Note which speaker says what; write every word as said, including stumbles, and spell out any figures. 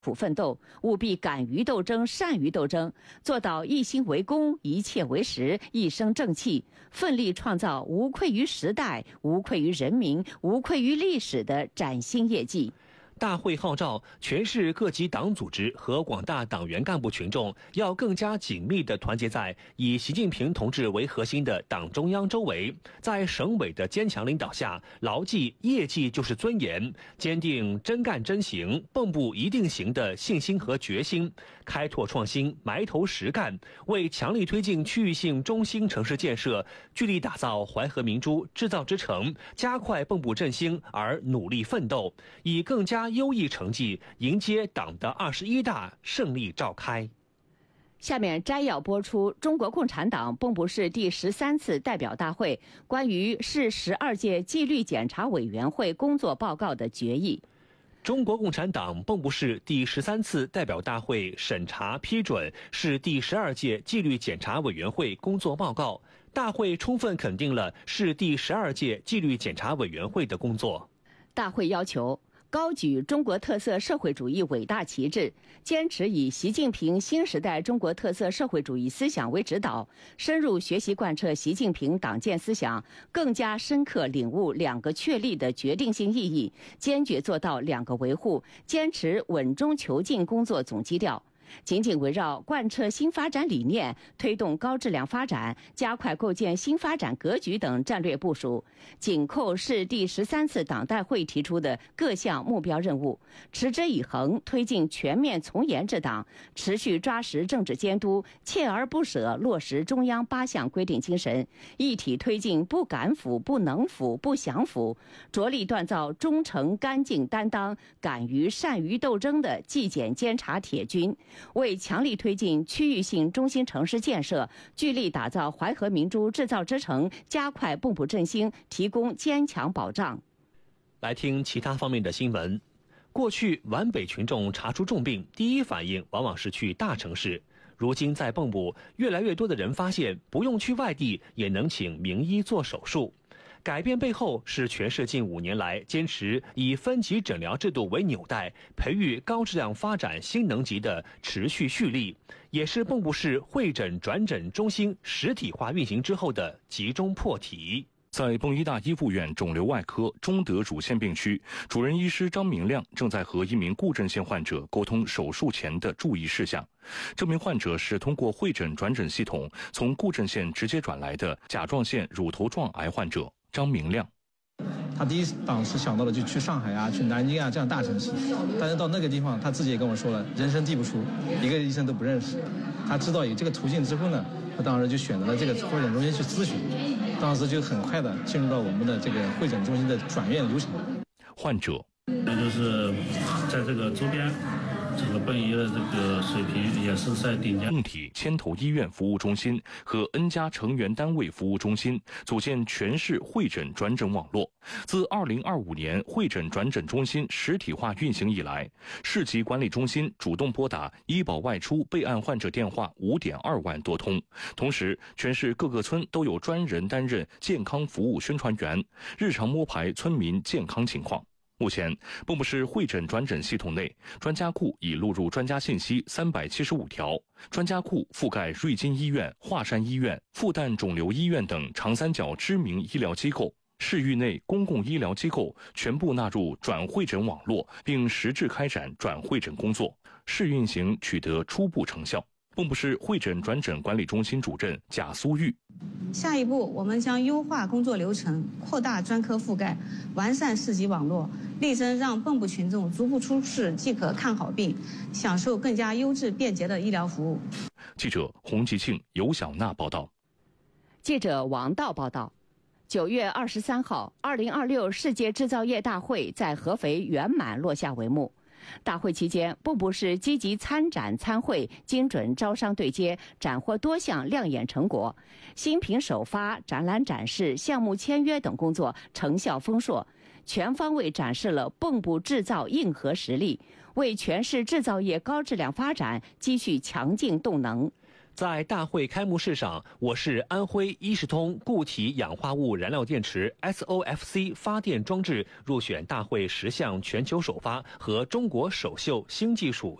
Speaker 1: 苦奋斗，务必敢于斗争、善于斗争，做到一心为公、一切为实、一身正气，奋力创造无愧于时代、无愧于人民、无愧于历史的崭新业绩。
Speaker 2: 大会号召全市各级党组织和广大党员干部群众要更加紧密地团结在以习近平同志为核心的党中央周围，在省委的坚强领导下，牢记业绩就是尊严，坚定真干真行、蚌埠一定行的信心和决心，开拓创新，埋头实干，为强力推进区域性中心城市建设，聚力打造淮河明珠制造之城，加快蚌埠振兴而努力奋斗，以更加优异成绩迎接党的二十一大胜利召开。
Speaker 1: 下面摘要播出中国共产党蚌埠市第十三次代表大会关于市十二届纪律检查委员会工作报告的决议。
Speaker 2: 中国共产党蚌埠市第十三次代表大会审查批准市第十二届纪律检查委员会工作报告。大会充分肯定了市第十二届纪律检查委员会的工作。
Speaker 1: 大会要求高举中国特色社会主义伟大旗帜，坚持以习近平新时代中国特色社会主义思想为指导，深入学习贯彻习近平党建思想，更加深刻领悟两个确立的决定性意义，坚决做到两个维护，坚持稳中求进工作总基调。紧紧围绕贯彻新发展理念，推动高质量发展，加快构建新发展格局等战略部署，紧扣市第十三次党代会提出的各项目标任务，持之以恒推进全面从严治党，持续抓实政治监督，锲而不舍落实中央八项规定精神，一体推进不敢腐、不能腐、不想腐，着力锻造忠诚、干净、担当、敢于善于斗争的纪检监察铁军，为强力推进区域性中心城市建设，聚力打造淮河明珠制造之城，加快蚌埠振兴提供坚强保障。
Speaker 2: 来听其他方面的新闻。过去皖北群众查出重病，第一反应往往是去大城市。如今在蚌埠，越来越多的人发现不用去外地也能请名医做手术。改变背后是全市近五年来坚持以分级诊疗制度为纽带，培育高质量发展新能级的持续蓄力，也是蚌埠市会诊转诊中心实体化运行之后的集中破题。
Speaker 3: 在蚌医大一附院肿瘤外科中德主线病区，主任医师张明亮正在和一名固镇县患者沟通手术前的注意事项。这名患者是通过会诊转诊系统从固镇县直接转来的甲状腺乳头状癌患者张明亮。
Speaker 4: 他第一档是想到了就去上海啊、去南京啊这样大城市，但是到那个地方，他自己也跟我说了，人生地不熟，一个医生都不认识。他知道有这个途径之后呢，他当时就选择了这个会诊中心去咨询，当时就很快的进入到我们的这个会诊中心的转院流程。
Speaker 3: 患者，
Speaker 5: 那就是在这个周边。这个蚌医的这个水平也是在顶尖。
Speaker 3: 蚌体牵头医院服务中心和 N 家成员单位服务中心组建全市会诊转诊网络。自二零二五年会诊转诊中心实体化运行以来，市级管理中心主动拨打医保外出备案患者电话 五点二万多通，同时全市各个村都有专人担任健康服务宣传员，日常摸排村民健康情况。目前，蚌埠市会诊转诊系统内，专家库已录入专家信息三百七十五条，专家库覆盖瑞金医院、华山医院、复旦肿瘤医院等长三角知名医疗机构，市域内公共医疗机构全部纳入转会诊网络，并实质开展转会诊工作，试运行取得初步成效。蚌埠市会诊转诊管理中心主任贾苏玉，
Speaker 6: 下一步我们将优化工作流程，扩大专科覆盖，完善市级网络，力争让蚌埠群众足不出市即可看好病，享受更加优质便捷的医疗服务。
Speaker 3: 记者洪吉庆、尤小娜报道。
Speaker 1: 记者王道报道。九月二十三号，二零二六世界制造业大会在合肥圆满落下帷幕。大会期间，蚌埠市积极参展参会，精准招商对接，斩获多项亮眼成果。新品首发、展览展示、项目签约等工作成效丰硕，全方位展示了蚌埠制造硬核实力，为全市制造业高质量发展积蓄强劲动能。
Speaker 2: 在大会开幕式上，我市安徽伊士通固体氧化物燃料电池 S O F C 发电装置入选大会十项全球首发和中国首秀新技术